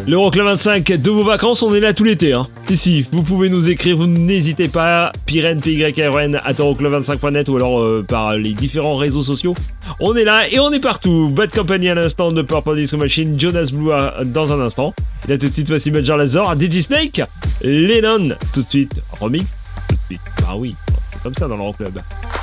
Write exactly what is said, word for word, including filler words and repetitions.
L'Euroclub vingt-cinq de vos vacances, on est là tout l'été. Hein. Ici, vous pouvez nous écrire, vous n'hésitez pas, Pyren, P Y R N, arobase euroclub vingt-cinq point net ou alors euh, par les différents réseaux sociaux. On est là et on est partout. Bad Company à l'instant de Purple Disco Machine, Jonas Blue à, dans un instant. Et là tout de suite, voici Major Lazer, D J Snake, Lennon, tout de suite, remix, tout de suite. Ah oui, c'est comme ça dans l'Euroclub.